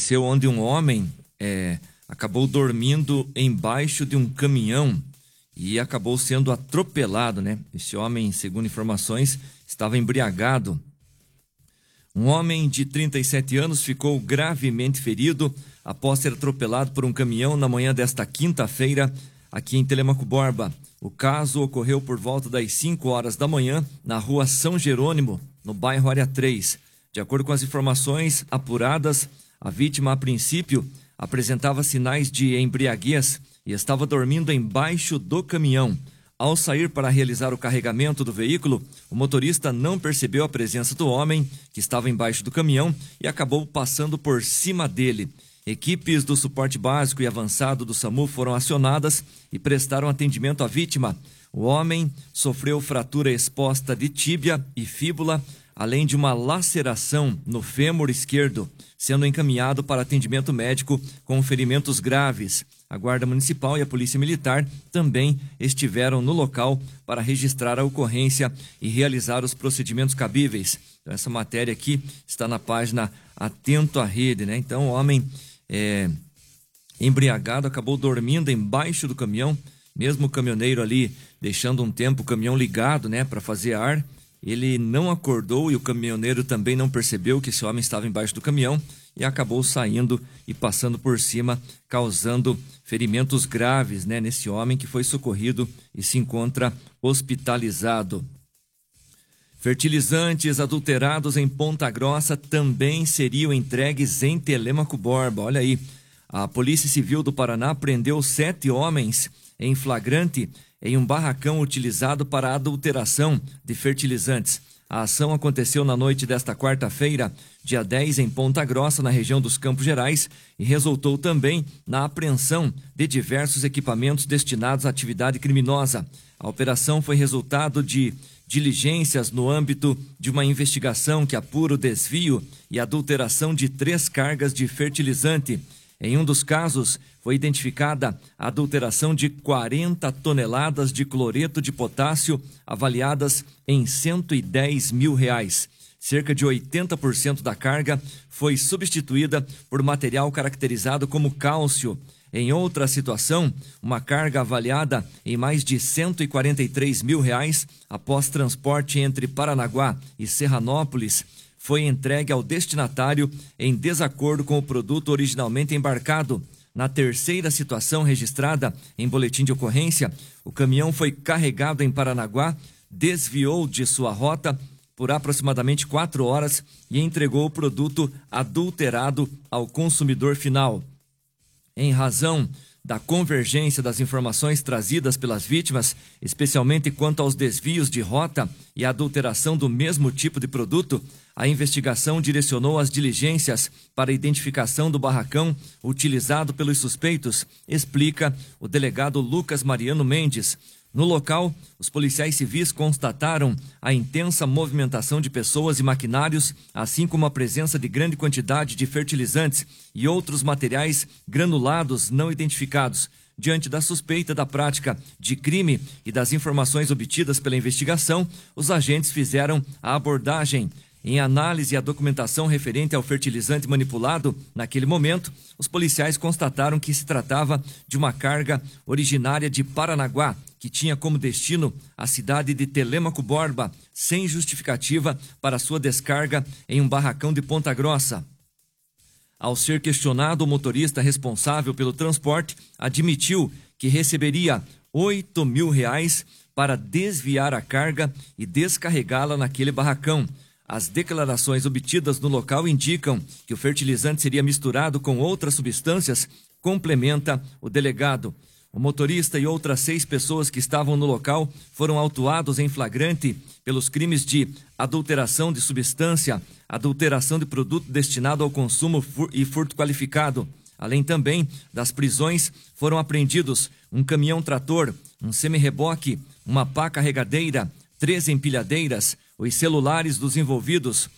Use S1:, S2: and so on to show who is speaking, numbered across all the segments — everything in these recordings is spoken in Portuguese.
S1: aconteceu onde um homem acabou dormindo embaixo de um caminhão e acabou sendo atropelado, né? Esse homem, segundo informações, estava embriagado. Um homem de 37 anos ficou gravemente ferido após ser atropelado por um caminhão na manhã desta quinta-feira aqui em Telêmaco Borba. O caso ocorreu por volta das 5 horas da manhã na rua São Jerônimo, no bairro Área 3. De acordo com as informações apuradas, a vítima, a princípio, apresentava sinais de embriaguez e estava dormindo embaixo do caminhão. Ao sair para realizar o carregamento do veículo, o motorista não percebeu a presença do homem que estava embaixo do caminhão e acabou passando por cima dele. Equipes do suporte básico e avançado do SAMU foram acionadas e prestaram atendimento à vítima. O homem sofreu fratura exposta de tíbia e fíbula, além de uma laceração no fêmur esquerdo, sendo encaminhado para atendimento médico com ferimentos graves. A Guarda Municipal e a Polícia Militar também estiveram no local para registrar a ocorrência e realizar os procedimentos cabíveis. Então, essa matéria aqui está na página Atento à Rede, né? Então, o homem embriagado acabou dormindo embaixo do caminhão, mesmo o caminhoneiro ali deixando um tempo o caminhão ligado, né, para fazer ar. Ele não acordou e o caminhoneiro também não percebeu que esse homem estava embaixo do caminhão e acabou saindo e passando por cima, causando ferimentos graves, né, nesse homem que foi socorrido e se encontra hospitalizado. Fertilizantes adulterados em Ponta Grossa também seriam entregues em Telêmaco Borba. Olha aí, a Polícia Civil do Paraná prendeu 7 homens em flagrante em um barracão utilizado para a adulteração de fertilizantes. A ação aconteceu na noite desta quarta-feira, dia 10, em Ponta Grossa, na região dos Campos Gerais, e resultou também na apreensão de diversos equipamentos destinados à atividade criminosa. A operação foi resultado de diligências no âmbito de uma investigação que apura o desvio e adulteração de 3 cargas de fertilizante. Em um dos casos, foi identificada a adulteração de 40 toneladas de cloreto de potássio, avaliadas em R$110 mil. Cerca de 80% da carga foi substituída por material caracterizado como cálcio. Em outra situação, uma carga avaliada em mais de R$143 mil, após transporte entre Paranaguá e Serranópolis, foi entregue ao destinatário em desacordo com o produto originalmente embarcado. Na terceira situação registrada em boletim de ocorrência, o caminhão foi carregado em Paranaguá, desviou de sua rota por aproximadamente 4 horas e entregou o produto adulterado ao consumidor final. Em razão da convergência das informações trazidas pelas vítimas, especialmente quanto aos desvios de rota e a adulteração do mesmo tipo de produto, a investigação direcionou as diligências para a identificação do barracão utilizado pelos suspeitos, explica o delegado Lucas Mariano Mendes. No local, os policiais civis constataram a intensa movimentação de pessoas e maquinários, assim como a presença de grande quantidade de fertilizantes e outros materiais granulados não identificados. Diante da suspeita da prática de crime e das informações obtidas pela investigação, os agentes fizeram a abordagem. Em análise à documentação referente ao fertilizante manipulado, naquele momento, os policiais constataram que se tratava de uma carga originária de Paranaguá, que tinha como destino a cidade de Telêmaco Borba, sem justificativa para sua descarga em um barracão de Ponta Grossa. Ao ser questionado, o motorista responsável pelo transporte admitiu que receberia R$8 mil para desviar a carga e descarregá-la naquele barracão. As declarações obtidas no local indicam que o fertilizante seria misturado com outras substâncias, complementa o delegado. O motorista e outras 6 pessoas que estavam no local foram autuados em flagrante pelos crimes de adulteração de substância, adulteração de produto destinado ao consumo e furto qualificado. Além também das prisões, foram apreendidos um caminhão-trator, um semi-reboque, uma pá carregadeira, 3 empilhadeiras, os celulares dos envolvidos,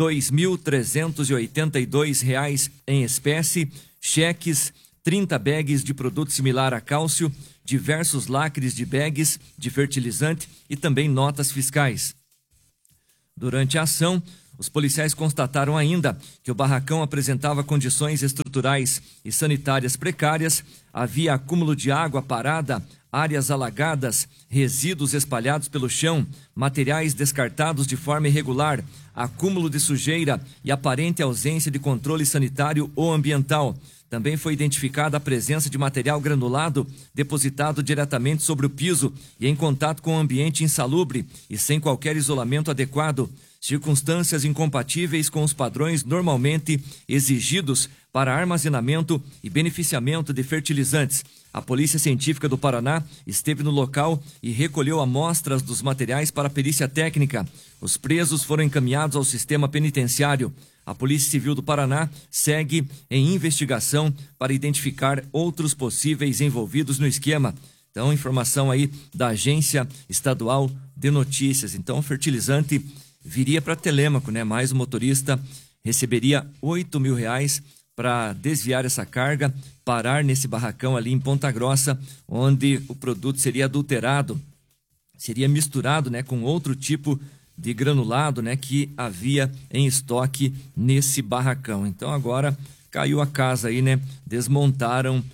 S1: R$2.382 em espécie, cheques, 30 bags de produto similar a cálcio, diversos lacres de bags de fertilizante e também notas fiscais. Durante a ação, Os policiais constataram ainda que o barracão apresentava condições estruturais e sanitárias precárias, havia acúmulo de água parada, áreas alagadas, resíduos espalhados pelo chão, materiais descartados de forma irregular, acúmulo de sujeira e aparente ausência de controle sanitário ou ambiental. Também foi identificada a presença de material granulado depositado diretamente sobre o piso e em contato com o ambiente insalubre e sem qualquer isolamento adequado, circunstâncias incompatíveis com os padrões normalmente exigidos para armazenamento e beneficiamento de fertilizantes. A Polícia Científica do Paraná esteve no local e recolheu amostras dos materiais para a perícia técnica. Os presos foram encaminhados ao sistema penitenciário. A Polícia Civil do Paraná segue em investigação para identificar outros possíveis envolvidos no esquema. Então, informação aí da Agência Estadual de Notícias. Então, o fertilizante viria para Telêmaco, né? Mais o motorista receberia R$8.000 para desviar essa carga, parar nesse barracão ali em Ponta Grossa, onde o produto seria adulterado, seria misturado, né, com outro tipo de granulado, né, que havia em estoque nesse barracão. Então agora caiu a casa aí, né? Desmontaram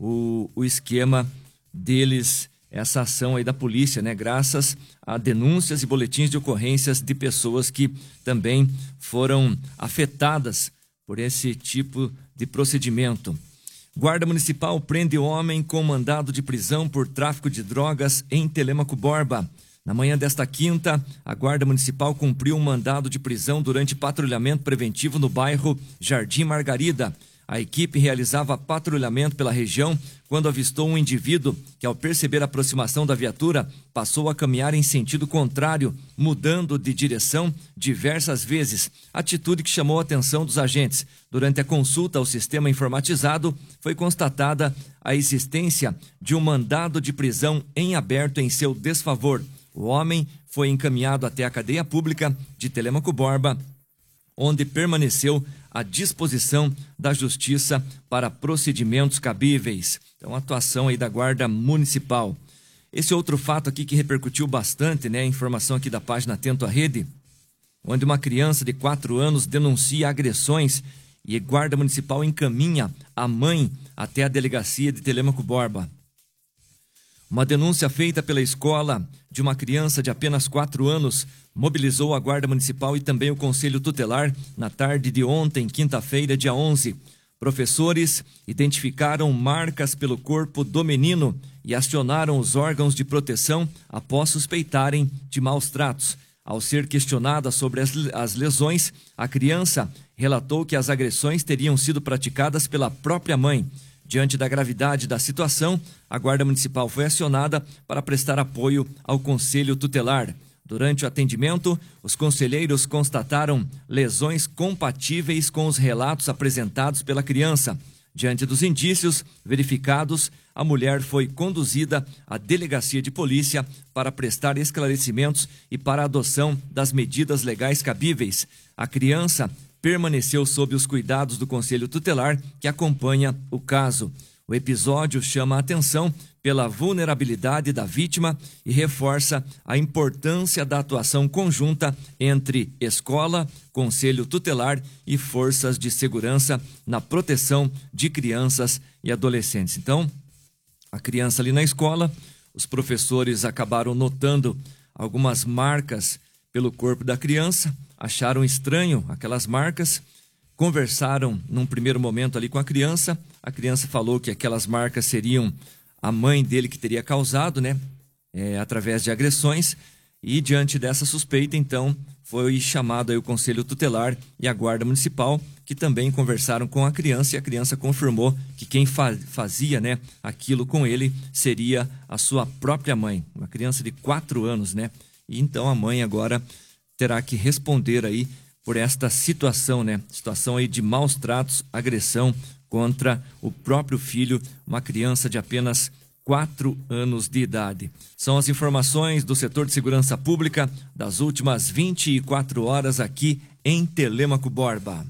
S1: o esquema deles, essa ação aí da polícia, né? Graças a denúncias e boletins de ocorrências de pessoas que também foram afetadas por esse tipo de procedimento. Guarda Municipal prende homem com mandado de prisão por tráfico de drogas em Telêmaco Borba. Na manhã desta quinta, a Guarda Municipal cumpriu um mandado de prisão durante patrulhamento preventivo no bairro Jardim Margarida. A equipe realizava patrulhamento pela região quando avistou um indivíduo que, ao perceber a aproximação da viatura, passou a caminhar em sentido contrário, mudando de direção diversas vezes, atitude que chamou a atenção dos agentes. Durante a consulta ao sistema informatizado, foi constatada a existência de um mandado de prisão em aberto em seu desfavor. O homem foi encaminhado até a cadeia pública de Telêmaco Borba, onde permaneceu à disposição da Justiça para procedimentos cabíveis. Então, atuação aí da Guarda Municipal. Esse outro fato aqui que repercutiu bastante, né? Informação aqui da página Atento à Rede, onde uma criança de 4 anos denuncia agressões e a Guarda Municipal encaminha a mãe até a delegacia de Telêmaco Borba. Uma denúncia feita pela escola de uma criança de apenas 4 anos mobilizou a Guarda Municipal e também o Conselho Tutelar na tarde de ontem, quinta-feira, dia 11. Professores identificaram marcas pelo corpo do menino e acionaram os órgãos de proteção após suspeitarem de maus tratos. Ao ser questionada sobre as lesões, a criança relatou que as agressões teriam sido praticadas pela própria mãe. Diante da gravidade da situação, a Guarda Municipal foi acionada para prestar apoio ao Conselho Tutelar. Durante o atendimento, os conselheiros constataram lesões compatíveis com os relatos apresentados pela criança. Diante dos indícios verificados, a mulher foi conduzida à delegacia de polícia para prestar esclarecimentos e para a adoção das medidas legais cabíveis. A criança permaneceu sob os cuidados do Conselho Tutelar, que acompanha o caso. O episódio chama a atenção pela vulnerabilidade da vítima e reforça a importância da atuação conjunta entre escola, Conselho Tutelar e forças de segurança na proteção de crianças e adolescentes. Então, a criança ali na escola, os professores acabaram notando algumas marcas pelo corpo da criança, acharam estranho aquelas marcas, conversaram num primeiro momento ali com a criança falou que aquelas marcas seriam a mãe dele que teria causado, né, através de agressões, e diante dessa suspeita, então, foi chamado aí o Conselho Tutelar e a Guarda Municipal, que também conversaram com a criança, e a criança confirmou que quem fazia, né, aquilo com ele seria a sua própria mãe, uma criança de 4 anos, né, e então a mãe agora terá que responder aí por esta situação, né? Situação aí de maus tratos, agressão contra o próprio filho, uma criança de apenas 4 anos de idade. São as informações do setor de segurança pública das últimas 24 horas aqui em Telêmaco Borba.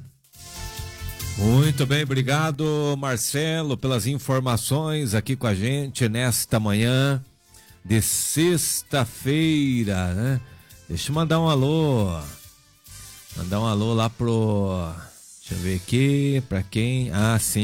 S2: Muito bem, obrigado, Marcelo, pelas informações aqui com a gente nesta manhã de sexta-feira, né? Deixa eu mandar um alô Mandar um alô lá pro... Deixa eu ver aqui, pra quem? Ah, sim.